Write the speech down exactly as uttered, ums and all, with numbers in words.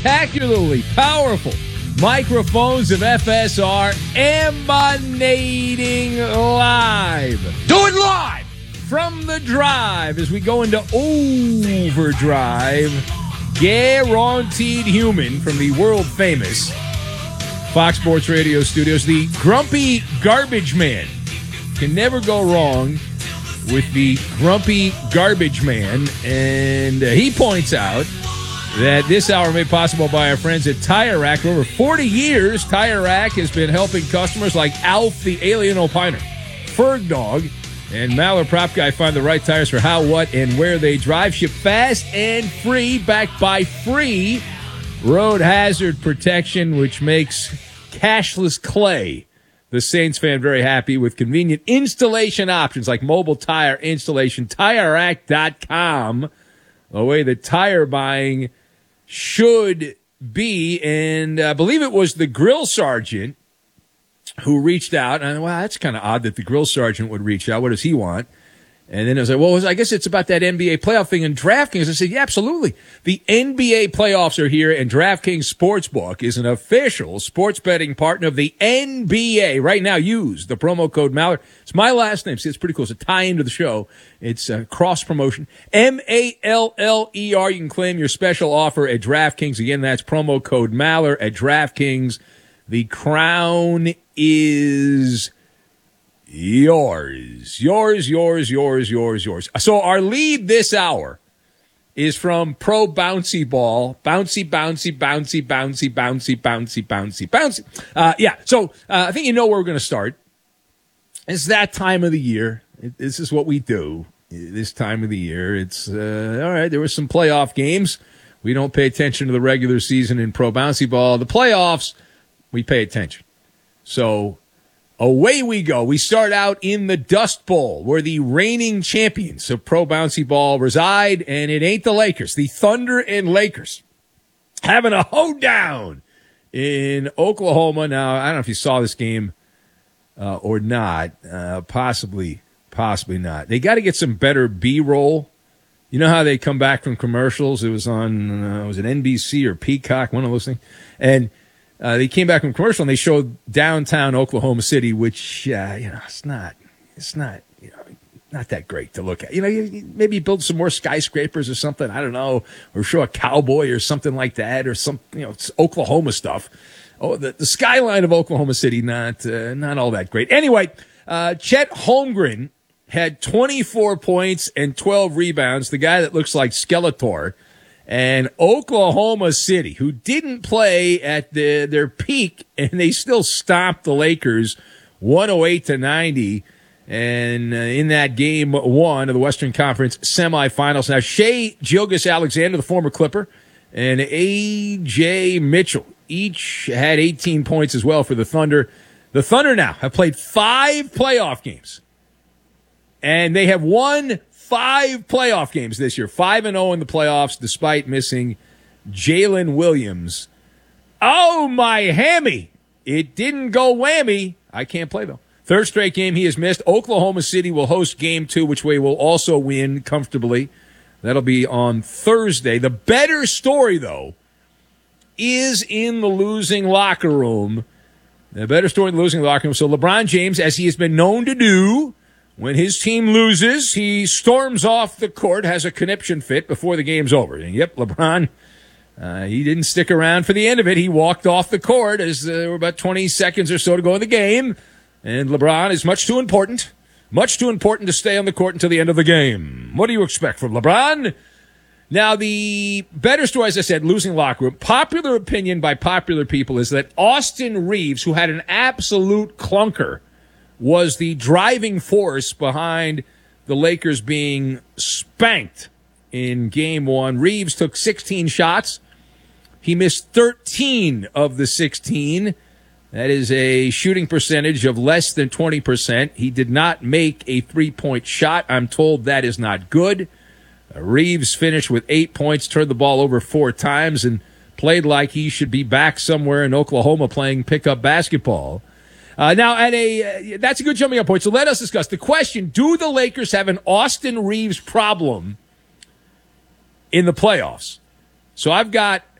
spectacularly powerful microphones of F S R emanating live. Do it live! From the drive as we go into overdrive. Guaranteed Human from the world-famous Fox Sports Radio studios. The grumpy garbage man. Can never go wrong with the grumpy garbage man. And uh, he points out that this hour made possible by our friends at Tire Rack. For over forty years, Tire Rack has been helping customers like Alf the Alien Opiner, Ferg Dog, and Maller Prop Guy find the right tires for how, what, and where they drive. Ship fast and free, backed by free road hazard protection, which makes cashless Clay, the Saints fan, very happy with convenient installation options like mobile tire installation. Tire Rack dot com, the way that tire buying should be. And I believe it was the grill sergeant who reached out. And, well, that's kind of odd that the grill sergeant would reach out. What does he want? And then I was like, well, I guess it's about that N B A playoff thing in DraftKings. I said, yeah, absolutely. The N B A playoffs are here, and DraftKings Sportsbook is an official sports betting partner of the N B A. Right now, use the promo code Maller. It's my last name. See, it's pretty cool. It's a tie into the show. It's a cross-promotion. M A L L E R. You can claim your special offer at DraftKings. Again, that's promo code Maller at DraftKings. The crown is yours. Yours, yours, yours, yours, yours. So our lead this hour is from Pro Bouncy Ball. Bouncy, bouncy, bouncy, bouncy, bouncy, bouncy, bouncy, bouncy. Uh, yeah, so uh, I think you know where we're going to start. It's that time of the year. It, this is what we do this time of the year. It's, uh, all right, there were some playoff games. We don't pay attention to the regular season in Pro Bouncy Ball. The playoffs, we pay attention. So away we go. We start out in the Dust Bowl, where the reigning champions of Pro Bouncy Ball reside, and it ain't the Lakers. The Thunder and Lakers having a hoedown in Oklahoma. Now, I don't know if you saw this game uh, or not. Uh, possibly, possibly not. They got to get some better B-roll. You know how they come back from commercials? It was on, uh, was it N B C or Peacock, one of those things? And Uh, they came back from commercial and they showed downtown Oklahoma City, which, uh, you know, it's not, it's not, you know, not that great to look at. You know, you, you maybe build some more skyscrapers or something. I don't know, or show a cowboy or something like that, or some, you know, it's Oklahoma stuff. Oh, the, the skyline of Oklahoma City, not, uh, not all that great. Anyway, uh, Chet Holmgren had twenty-four points and twelve rebounds. The guy that looks like Skeletor. And Oklahoma City, who didn't play at the, their peak, and they still stomped the Lakers one oh eight to ninety. And uh, in that game one of the Western Conference semifinals. Now, Shai Gilgeous-Alexander, the former Clipper, and A J Mitchell each had eighteen points as well for the Thunder. The Thunder now have played five playoff games, and they have won five playoff games this year. five and oh in the playoffs, despite missing Jalen Williams. Oh, my hammy. It didn't go whammy. I can't play, though. Third straight game he has missed. Oklahoma City will host game two, which way will also win comfortably. That'll be on Thursday. The better story, though, is in the losing locker room. The better story in the losing locker room. So LeBron James, as he has been known to do, when his team loses, he storms off the court, has a conniption fit before the game's over. And yep, LeBron, uh, he didn't stick around for the end of it. He walked off the court as uh, there were about twenty seconds or so to go in the game. And LeBron is much too important, much too important to stay on the court until the end of the game. What do you expect from LeBron? Now, the better story, as I said, losing locker room. Popular opinion by popular people is that Austin Reeves, who had an absolute clunker, was the driving force behind the Lakers being spanked in game one. Reeves took sixteen shots. He missed thirteen of the sixteen. That is a shooting percentage of less than twenty percent. He did not make a three-point shot. I'm told that is not good. Reeves finished with eight points, turned the ball over four times, and played like he should be back somewhere in Oklahoma playing pickup basketball. Uh, now, at a uh, that's a good jumping up point. So let us discuss the question: do the Lakers have an Austin Reeves problem in the playoffs? So I've got